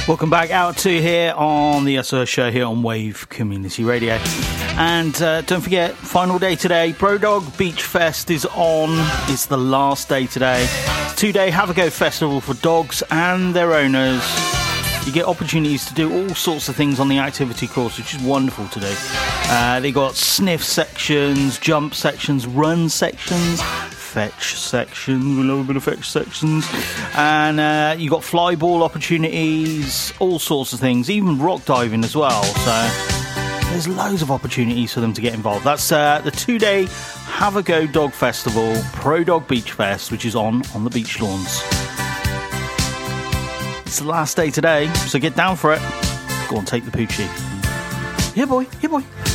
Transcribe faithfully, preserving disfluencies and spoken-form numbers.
Welcome back out to here on the S O S show here on Wave Community Radio. And uh, don't forget, final day today, Brodog Beach Fest is on. It's the last day today. It's a two-day Have a Go festival for dogs and their owners. You get opportunities to do all sorts of things on the activity course, which is wonderful to do. Uh, they got sniff sections, jump sections, run sections, fetch sections, we love a bit of fetch sections, and uh, you got fly ball opportunities, all sorts of things, even rock diving as well. So there's loads of opportunities for them to get involved. That's uh, the two-day Have a Go Dog Festival, Pro Dog Beach Fest, which is on on the beach lawns. It's the last day today, so get down for it. Go on, take the poochie. Yeah, boy. Yeah, boy.